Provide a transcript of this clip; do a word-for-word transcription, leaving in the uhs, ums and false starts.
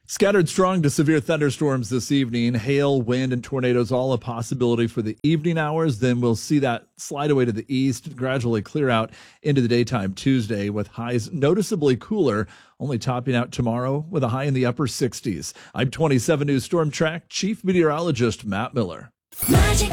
Scattered strong to severe thunderstorms this evening. Hail, wind, and tornadoes all a possibility for the evening hours. Then we'll see that slide away to the east, gradually clear out into the daytime Tuesday with highs noticeably cooler, only topping out tomorrow with a high in the upper sixties. I'm twenty-seven News Storm Track Chief Meteorologist Matt Miller. Magic